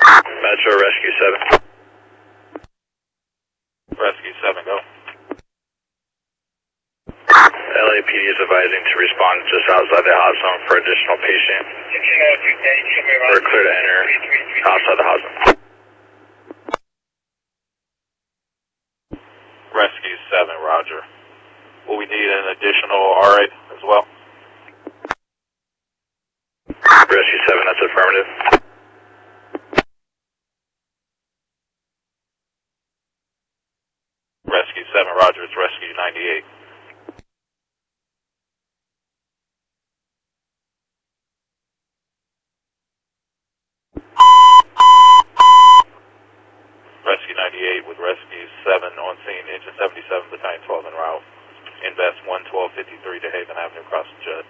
Metro Rescue 7. Rescue 7, go. LAPD is advising to respond just outside the hot zone for additional patient. We're clear to enter outside the hot zone. Rescue 7, roger. Will we need an additional RA as well? Rescue 7, that's affirmative. Rescue 7, roger, it's Rescue 98. Rescue 98 with Rescue 7 on scene, engine 77, battalion 12 en route. Invest 11253 to Haven Avenue, crossing Judd.